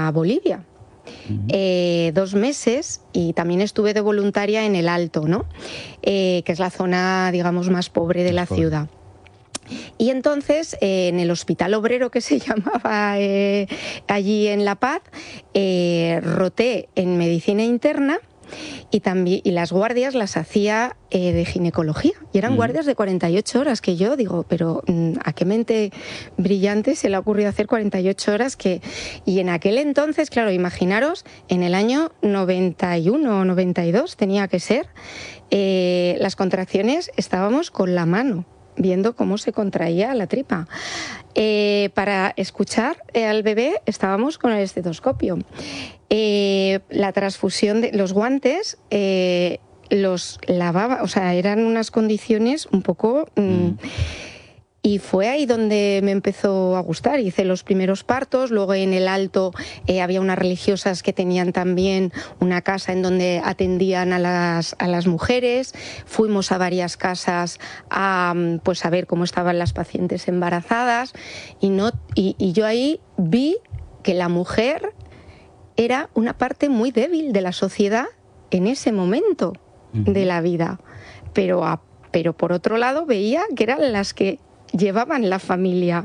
a Bolivia. 2 meses, y también estuve de voluntaria en el Alto, ¿no? Que es la zona, digamos, más pobre de la ciudad. Y entonces, en el Hospital Obrero, que se llamaba allí en La Paz, roté en medicina interna. Y las guardias las hacía de ginecología, y eran guardias de 48 horas, que yo digo, pero ¿a qué mente brillante se le ha ocurrido hacer 48 horas? Y en aquel entonces, claro, imaginaros, en el año 91 o 92 tenía que ser, las contracciones estábamos con la mano, viendo cómo se contraía la tripa. Para escuchar al bebé estábamos con el estetoscopio. La transfusión de los guantes los lavaba, o sea, eran unas condiciones un poco... Y fue ahí donde me empezó a gustar. Hice los primeros partos, luego en el Alto había unas religiosas que tenían también una casa en donde atendían a las mujeres. Fuimos a varias casas a ver cómo estaban las pacientes embarazadas, y yo ahí vi que la mujer era una parte muy débil de la sociedad en ese momento de la vida. Pero por otro lado veía que eran las que llevaban la familia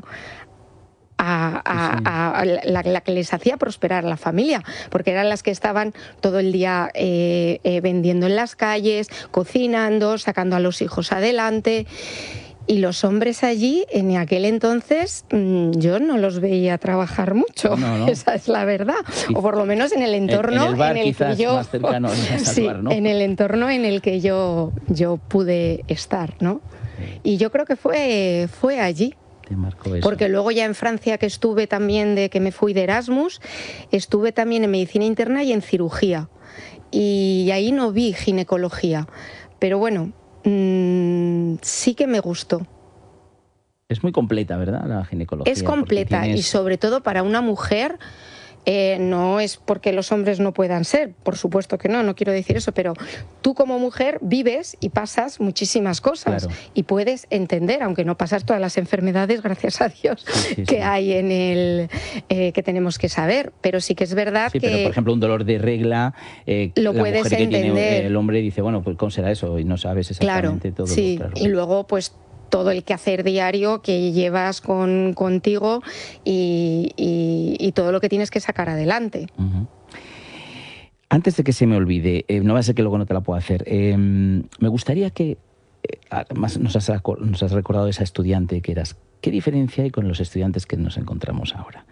la que les hacía prosperar la familia, porque eran las que estaban todo el día vendiendo en las calles, cocinando, sacando a los hijos adelante. Y los hombres allí, en aquel entonces, yo no los veía trabajar mucho, no. Esa es la verdad. O por lo menos en el entorno en el bar, en el quizás que yo... más cercano al bar, ¿no? En el entorno en el que yo pude estar, ¿no? Y yo creo que fue allí. Te marcó eso. Porque luego ya en Francia, que estuve también, que me fui de Erasmus, estuve también en medicina interna y en cirugía. Y ahí no vi ginecología. Pero bueno, sí que me gustó. Es muy completa, ¿verdad?, la ginecología. Es completa, y sobre todo para una mujer. No es porque los hombres no puedan ser, por supuesto que no quiero decir eso, pero tú como mujer vives y pasas muchísimas cosas, claro, y puedes entender, aunque no pasas todas las enfermedades, gracias a Dios, que hay en que tenemos que saber, pero sí que es verdad que... pero por ejemplo un dolor de regla, lo la puedes mujer que entender. Tiene el hombre dice, bueno, pues ¿cómo será eso? Y no sabes exactamente todo. Sí, claro. Y luego pues todo el quehacer diario que llevas contigo y todo lo que tienes que sacar adelante. Antes de que se me olvide, no va a ser que luego no te la pueda hacer, me gustaría que, además nos has recordado esa estudiante que eras, ¿qué diferencia hay con los estudiantes que nos encontramos ahora?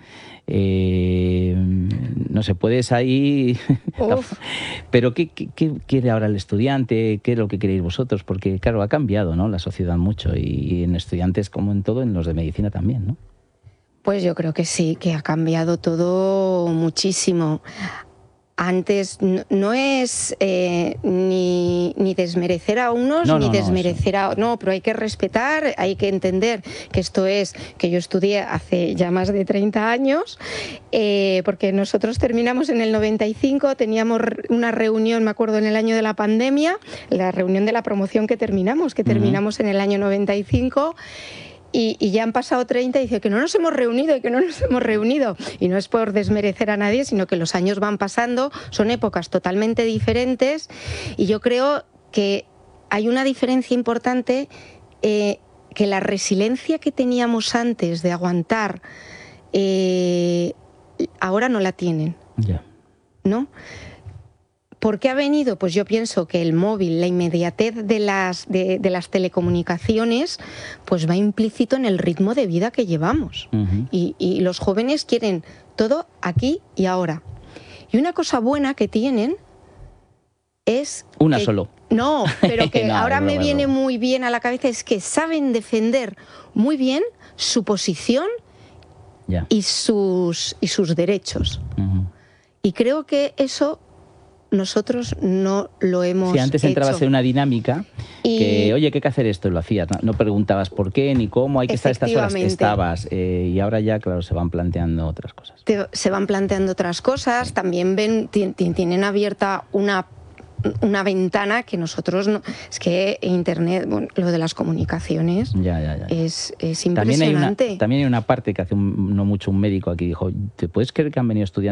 No sé, puedes ahí... Pero ¿qué quiere ahora el estudiante? ¿Qué es lo que queréis vosotros? Porque, claro, ha cambiado, ¿no?, la sociedad mucho, y en estudiantes como en todo, en los de medicina también, ¿no? Pues yo creo que sí, que ha cambiado todo muchísimo. Antes no es ni desmerecer a unos ni desmerecer a... No, pero hay que respetar, hay que entender que esto es que yo estudié hace ya más de 30 años, porque nosotros terminamos en el 95, teníamos una reunión, me acuerdo, en el año de la pandemia, la reunión de la promoción que terminamos en el año 95, y ya han pasado 30 y dice que no nos hemos reunido. Y no es por desmerecer a nadie, sino que los años van pasando, son épocas totalmente diferentes, y yo creo que hay una diferencia importante, que la resiliencia que teníamos antes de aguantar, ahora no la tienen. ¿No? ¿Por qué ha venido? Pues yo pienso que el móvil, la inmediatez de las telecomunicaciones, pues va implícito en el ritmo de vida que llevamos. Y los jóvenes quieren todo aquí y ahora. Y una cosa buena que tienen es... solo. No, pero que ahora me viene muy bien a la cabeza, es que saben defender muy bien su posición y sus derechos. Y creo que eso... nosotros no lo hemos hecho. Si antes entrabas en una dinámica que, oye, ¿qué hay que hacer esto? Y lo hacías, no preguntabas por qué ni cómo, hay que estar estas horas, estabas. Y ahora ya, claro, se van planteando otras cosas. También tienen abierta una ventana que nosotros no... Es que Internet, bueno, lo de las comunicaciones es impresionante. También hay una parte que hace no mucho un médico aquí dijo, ¿te puedes creer que han venido estudiantes